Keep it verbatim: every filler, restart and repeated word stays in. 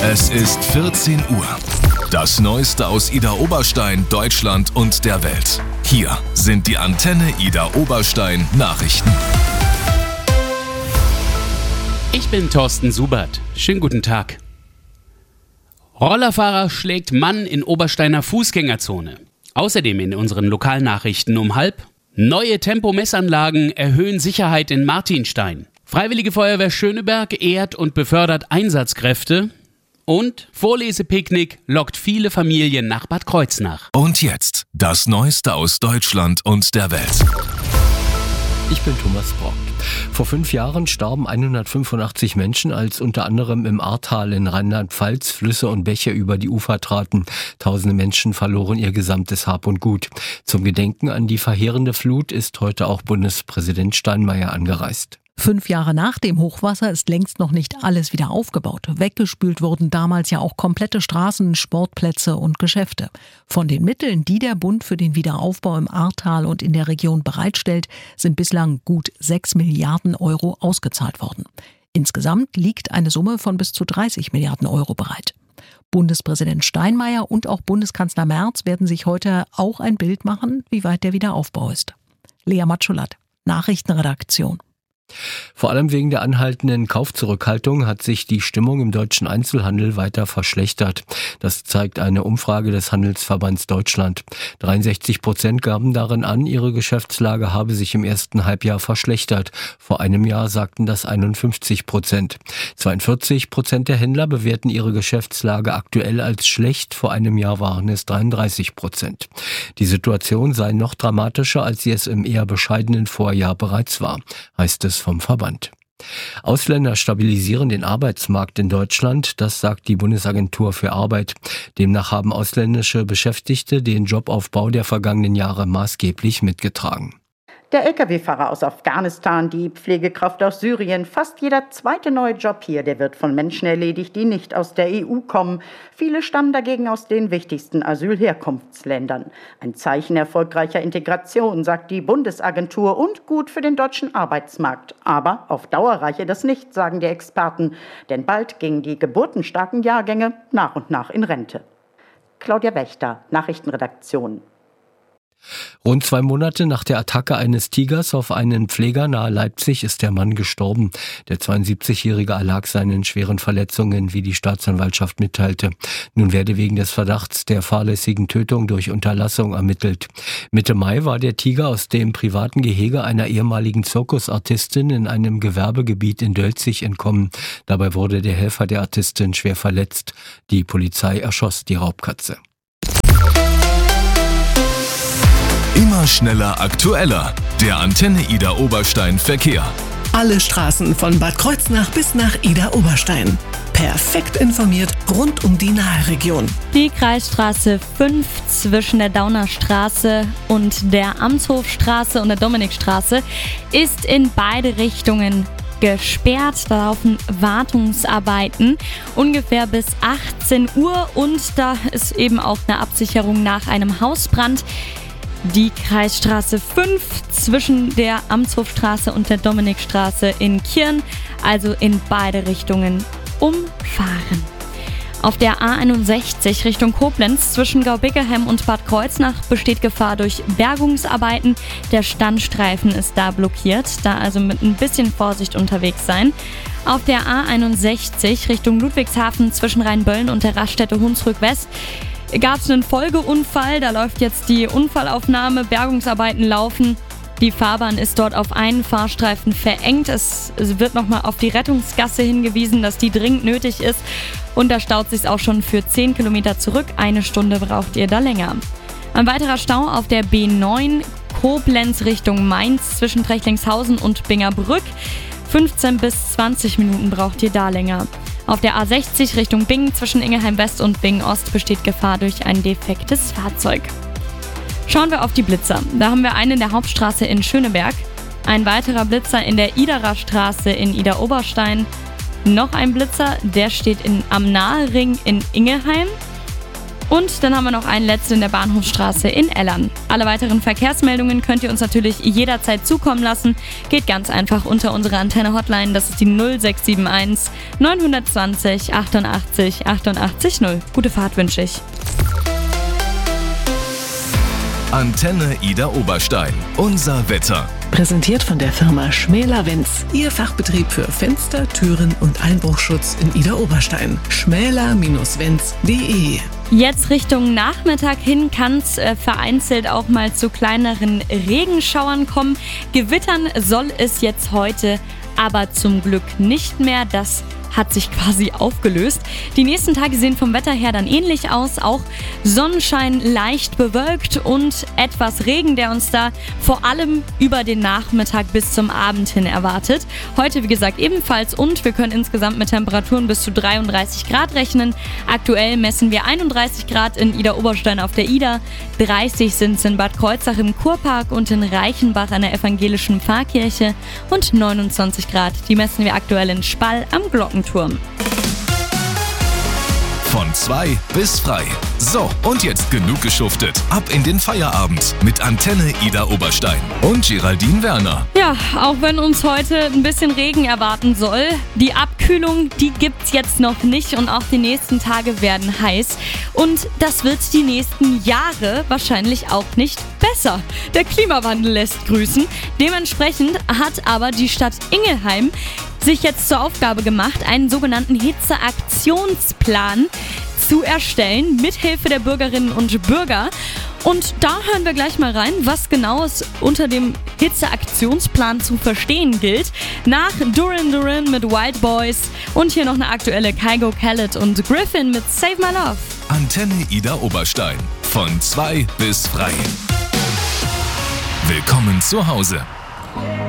Es ist vierzehn Uhr. Das Neueste aus Idar Oberstein, Deutschland und der Welt. Hier sind die Antenne Idar Oberstein Nachrichten. Ich bin Thorsten Subert. Schönen guten Tag. Rollerfahrer schlägt Mann in Obersteiner Fußgängerzone. Außerdem in unseren Lokalnachrichten um halb: Neue Tempomessanlagen erhöhen Sicherheit in Martinstein. Freiwillige Feuerwehr Schöneberg ehrt und befördert Einsatzkräfte. Und Vorlesepicknick lockt viele Familien nach Bad Kreuznach. Und jetzt das Neueste aus Deutschland und der Welt. Ich bin Thomas Brock. Vor fünf Jahren starben hundertfünfundachtzig Menschen, als unter anderem im Ahrtal in Rheinland-Pfalz Flüsse und Bäche über die Ufer traten. Tausende Menschen verloren ihr gesamtes Hab und Gut. Zum Gedenken an die verheerende Flut ist heute auch Bundespräsident Steinmeier angereist. Fünf Jahre nach dem Hochwasser ist längst noch nicht alles wieder aufgebaut. Weggespült wurden damals ja auch komplette Straßen, Sportplätze und Geschäfte. Von den Mitteln, die der Bund für den Wiederaufbau im Ahrtal und in der Region bereitstellt, sind bislang gut sechs Milliarden Euro ausgezahlt worden. Insgesamt liegt eine Summe von bis zu dreißig Milliarden Euro bereit. Bundespräsident Steinmeier und auch Bundeskanzler Merz werden sich heute auch ein Bild machen, wie weit der Wiederaufbau ist. Lea Matschulat, Nachrichtenredaktion. Vor allem wegen der anhaltenden Kaufzurückhaltung hat sich die Stimmung im deutschen Einzelhandel weiter verschlechtert. Das zeigt eine Umfrage des Handelsverbands Deutschland. dreiundsechzig Prozent gaben darin an, ihre Geschäftslage habe sich im ersten Halbjahr verschlechtert. Vor einem Jahr sagten das einundfünfzig Prozent. zweiundvierzig Prozent der Händler bewerten ihre Geschäftslage aktuell als schlecht. Vor einem Jahr waren es dreiunddreißig Prozent. Die Situation sei noch dramatischer, als sie es im eher bescheidenen Vorjahr bereits war, heißt es vom Verband. Ausländer stabilisieren den Arbeitsmarkt in Deutschland, das sagt die Bundesagentur für Arbeit. Demnach haben ausländische Beschäftigte den Jobaufbau der vergangenen Jahre maßgeblich mitgetragen. Der L K W-Fahrer aus Afghanistan, die Pflegekraft aus Syrien, fast jeder zweite neue Job hier, der wird von Menschen erledigt, die nicht aus der E U kommen. Viele stammen dagegen aus den wichtigsten Asylherkunftsländern. Ein Zeichen erfolgreicher Integration, sagt die Bundesagentur, und gut für den deutschen Arbeitsmarkt. Aber auf Dauer reiche das nicht, sagen die Experten, denn bald gingen die geburtenstarken Jahrgänge nach und nach in Rente. Claudia Wächter, Nachrichtenredaktion. Rund zwei Monate nach der Attacke eines Tigers auf einen Pfleger nahe Leipzig ist der Mann gestorben. Der zweiundsiebzigjährige erlag seinen schweren Verletzungen, wie die Staatsanwaltschaft mitteilte. Nun werde wegen des Verdachts der fahrlässigen Tötung durch Unterlassung ermittelt. Mitte Mai war der Tiger aus dem privaten Gehege einer ehemaligen Zirkusartistin in einem Gewerbegebiet in Dölzig entkommen. Dabei wurde der Helfer der Artistin schwer verletzt. Die Polizei erschoss die Raubkatze. Immer schneller, aktueller. Der Antenne Idar Oberstein Verkehr. Alle Straßen von Bad Kreuznach bis nach Idar Oberstein. Perfekt informiert rund um die Nahe-Region. Die Kreisstraße fünf zwischen der Daunerstraße und der Amtshofstraße und der Dominikstraße ist in beide Richtungen gesperrt. Da laufen Wartungsarbeiten ungefähr bis achtzehn Uhr und da ist eben auch eine Absicherung nach einem Hausbrand. Die Kreisstraße fünf zwischen der Amtshofstraße und der Dominikstraße in Kirn, also in beide Richtungen umfahren. Auf der A einundsechzig Richtung Koblenz zwischen Gaubickerheim und Bad Kreuznach besteht Gefahr durch Bergungsarbeiten. Der Standstreifen ist da blockiert, da also mit ein bisschen Vorsicht unterwegs sein. Auf der A einundsechzig Richtung Ludwigshafen zwischen Rheinböllen und der Raststätte Hunsrück West gab es einen Folgeunfall, da läuft jetzt die Unfallaufnahme, Bergungsarbeiten laufen. Die Fahrbahn ist dort auf einen Fahrstreifen verengt. Es wird nochmal auf die Rettungsgasse hingewiesen, dass die dringend nötig ist. Und da staut sich auch schon für zehn Kilometer zurück. Eine Stunde braucht ihr da länger. Ein weiterer Stau auf der B neun Koblenz Richtung Mainz zwischen Trechtlingshausen und Bingerbrück. fünfzehn bis zwanzig Minuten braucht ihr da länger. Auf der A sechzig Richtung Bingen zwischen Ingelheim West und Bingen Ost besteht Gefahr durch ein defektes Fahrzeug. Schauen wir auf die Blitzer. Da haben wir einen in der Hauptstraße in Schöneberg, ein weiterer Blitzer in der Idarer Straße in Idar Oberstein, noch ein Blitzer, der steht in, am Nahering in Ingelheim. Und dann haben wir noch einen letzten in der Bahnhofstraße in Ellern. Alle weiteren Verkehrsmeldungen könnt ihr uns natürlich jederzeit zukommen lassen. Geht ganz einfach unter unsere Antenne-Hotline. Das ist die null sechs sieben eins neun zwei null achtundachtzig achtundachtzig null. Gute Fahrt wünsche ich. Antenne Ida Oberstein. Unser Wetter. Präsentiert von der Firma Schmäler-Wenz. Ihr Fachbetrieb für Fenster, Türen und Einbruchschutz in Ida Oberstein. schmäler Bindestrich wenz punkt de. Jetzt Richtung Nachmittag hin kann es äh, vereinzelt auch mal zu kleineren Regenschauern kommen. Gewittern soll es jetzt heute aber zum Glück nicht mehr. Das hat sich quasi aufgelöst. Die nächsten Tage sehen vom Wetter her dann ähnlich aus. Auch Sonnenschein leicht bewölkt und etwas Regen, der uns da vor allem über den Nachmittag bis zum Abend hin erwartet. Heute, wie gesagt, ebenfalls und wir können insgesamt mit Temperaturen bis zu dreiunddreißig Grad rechnen. Aktuell messen wir einunddreißig Grad in Ida Oberstein auf der Ida, dreißig sind es in Bad Kreuznach im Kurpark und in Reichenbach an der evangelischen Pfarrkirche und neunundzwanzig Grad, die messen wir aktuell in Spall am Glockenturm. Von zwei bis frei. So, und jetzt genug geschuftet. Ab in den Feierabend mit Antenne Ida Oberstein und Geraldine Werner. Ja, auch wenn uns heute ein bisschen Regen erwarten soll, die Abkühlung, die gibt's jetzt noch nicht und auch die nächsten Tage werden heiß. Und das wird die nächsten Jahre wahrscheinlich auch nicht besser. Der Klimawandel lässt grüßen. Dementsprechend hat aber die Stadt Ingelheim sich jetzt zur Aufgabe gemacht, einen sogenannten Hitzeaktionsplan zu erstellen, mithilfe der Bürgerinnen und Bürger. Und da hören wir gleich mal rein, was genau es unter dem Hitzeaktionsplan zu verstehen gilt. Nach Duran Duran mit Wild Boys und hier noch eine aktuelle Kygo Khaled und Griffin mit Save My Love. Antenne Ida Oberstein. Von zwei bis frei. Willkommen zu Hause.